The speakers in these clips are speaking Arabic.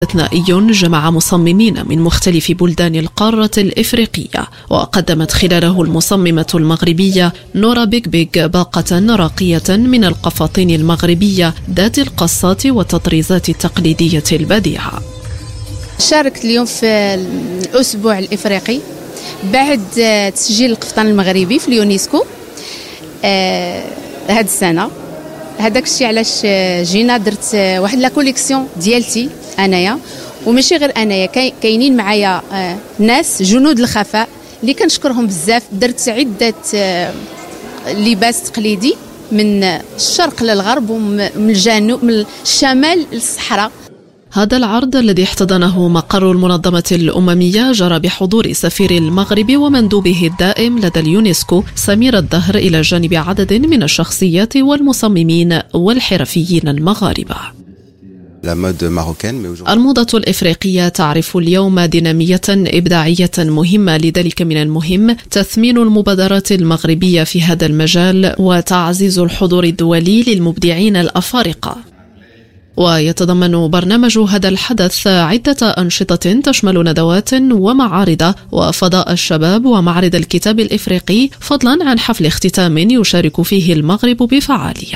استثنائي جمع مصممين من مختلف بلدان القارة الإفريقية، وقدمت خلاله المصممة المغربية نورا بيك باقة راقية من القفاطين المغربية ذات القصات والتطريزات التقليدية البديعة. شاركت اليوم في الأسبوع الإفريقي بعد تسجيل القفطان المغربي في اليونسكو هذه السنة. هذاك الشيء علاش جينا درت واحد لا كوليكسيون ديالتي انايا، وماشي غير انايا، كاينين معايا ناس جنود الخفاء اللي كنشكرهم بزاف. درت عده لباس تقليدي من الشرق للغرب ومن الجنوب، من الشمال للصحراء. هذا العرض الذي احتضنه مقر المنظمة الأممية جرى بحضور سفير المغرب ومندوبه الدائم لدى اليونسكو سمير الدهر إلى جانب عدد من الشخصيات والمصممين والحرفيين المغاربة. الموضة الإفريقية تعرف اليوم دينامية إبداعية مهمة، لذلك من المهم تثمين المبادرات المغربية في هذا المجال وتعزيز الحضور الدولي للمبدعين الأفارقة. ويتضمن برنامج هذا الحدث عدة أنشطة تشمل ندوات ومعارض وفضاء الشباب ومعرض الكتاب الإفريقي، فضلا عن حفل اختتام يشارك فيه المغرب بفعالية.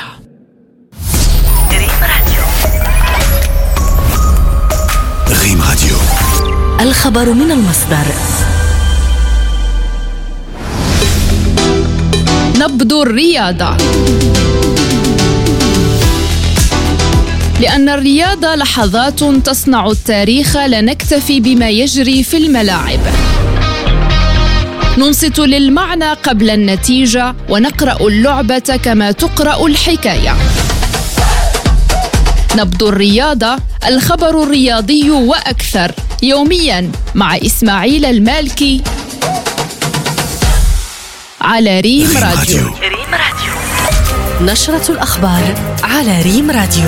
ريم راديو، الخبر من المصدر. نبض الرياضة، لأن الرياضة لحظات تصنع التاريخ، لا نكتفي بما يجري في الملاعب. ننصت للمعنى قبل النتيجة، ونقرأ اللعبة كما تقرأ الحكاية. نبض الرياضة، الخبر الرياضي وأكثر، يوميا مع إسماعيل المالكي على ريم راديو. نشرة الأخبار على ريم راديو.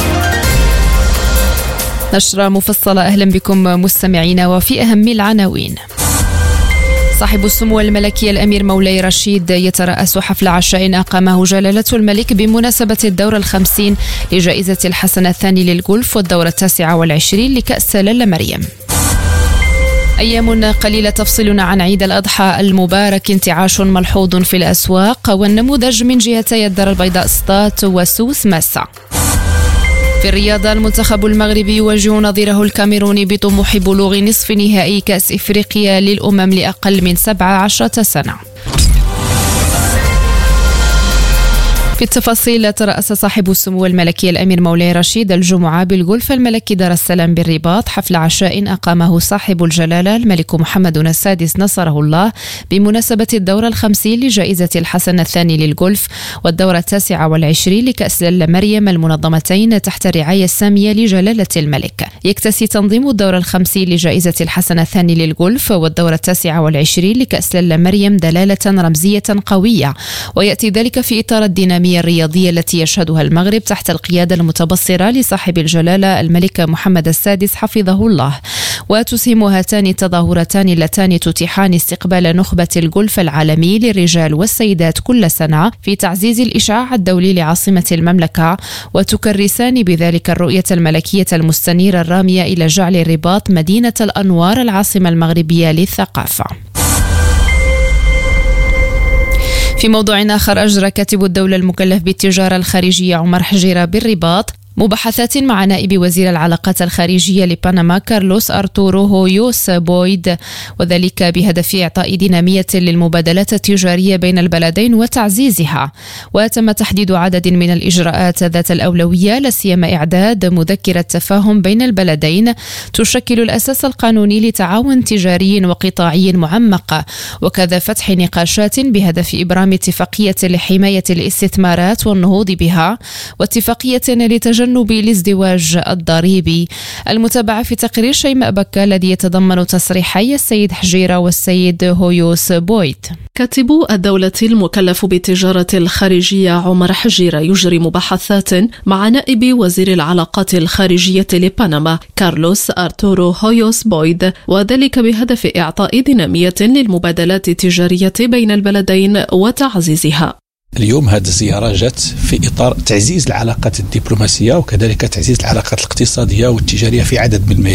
نشرة مفصلة، أهلا بكم مستمعينا. وفي أهم العناوين: صاحب السمو الملكي الأمير مولاي رشيد يترأس حفل عشاء أقامه جلالة الملك بمناسبة الدورة 50 لجائزة الحسن الثاني للجولف والدورة 29 لكأس لالا مريم. أيام قليلة تفصلنا عن عيد الأضحى المبارك، انتعاش ملحوظ في الأسواق، والنموذج من جهتي الدار البيضاء سطات وسوس ماسا. في الرياضة، المنتخب المغربي يواجه نظيره الكاميروني بطموح بلوغ نصف نهائي كأس إفريقيا للأمم لأقل من 17 سنة. في التفاصيل، ترأس صاحب السمو الملكي الأمير مولاي رشيد الجمعة بالغولف الملكي دار السلام بالرباط حفل عشاء أقامه صاحب الجلالة الملك محمد السادس نصره الله بمناسبة الدورة 50 لجائزة الحسن الثاني للغولف والدورة 29 لكأس لالا مريم، المنظمتين تحت الرعاية السامية لجلالة الملك. يكتسي تنظيم الدورة 50 لجائزة الحسن الثاني للغولف والدورة 29 لكأس لالا مريم دلالة رمزية قوية، ويأتي ذلك في إطار الدينامية الرياضية التي يشهدها المغرب تحت القيادة المتبصرة لصاحب الجلالة الملك محمد السادس حفظه الله. وتسهم هاتان التظاهرتان اللتان تتيحان استقبال نخبة الجولف العالمي للرجال والسيدات كل سنة في تعزيز الإشعاع الدولي لعاصمة المملكة، وتكرسان بذلك الرؤية الملكية المستنيرة الرامية إلى جعل الرباط مدينة الأنوار، العاصمة المغربية للثقافة. في موضوع آخر، أجرى كاتب الدولة المكلف بالتجارة الخارجية عمر حجيرة بالرباط مباحثات مع نائب وزير العلاقات الخارجية لبنما كارلوس أرتورو هويوس بويد، وذلك بهدف إعطاء دينامية للمبادلات التجارية بين البلدين وتعزيزها. وتم تحديد عدد من الإجراءات ذات الأولوية، لا سيما إعداد مذكرة تفاهم بين البلدين تشكل الأساس القانوني لتعاون تجاري وقطاعي معمق، وكذا فتح نقاشات بهدف إبرام اتفاقية لحماية الاستثمارات والنهوض بها، واتفاقية لتجنب الازدواج الضريبي. المتابعة في تقرير شيماء بكا الذي يتضمن تصريحي السيد حجيرة والسيد هويوس بويد. كاتب الدولة المكلف بالتجارة الخارجية عمر حجيرة يجري مباحثات مع نائب وزير العلاقات الخارجية لبنما كارلوس أرتورو هويوس بويد، وذلك بهدف إعطاء دينامية للمبادلات التجارية بين البلدين وتعزيزها. اليوم هذه الزيارة جات في إطار تعزيز العلاقات الدبلوماسية وكذلك تعزيز العلاقات الاقتصادية والتجارية في عدد من